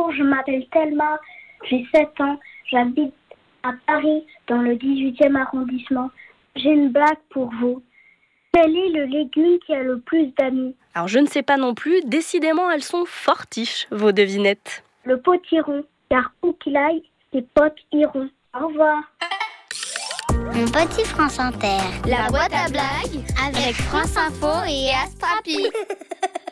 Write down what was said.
Bonjour, je m'appelle Thelma, j'ai 7 ans, j'habite à Paris, dans le 18e arrondissement. J'ai une blague pour vous. Quel est le légume qui a le plus d'amis? Alors je ne sais pas non plus, décidément elles sont fortiches, vos devinettes. Le potiron, car où qu'il aille, ses potes iront. Au revoir. Mon petit France Inter. La boîte à blagues avec France Info et Astrapi.